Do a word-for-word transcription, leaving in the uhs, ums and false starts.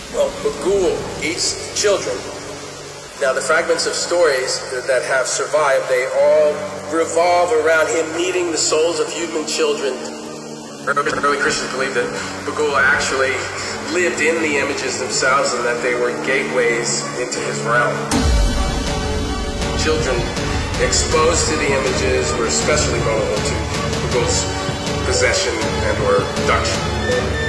Well, Bughuul eats children. Now, the fragments of stories that have survived, they all revolve around him meeting the souls of human children. Early Christians believed that Bughuul actually lived in the images themselves and that they were gateways into his realm. Children exposed to the images were especially vulnerable to Bughuul's possession and or abduction.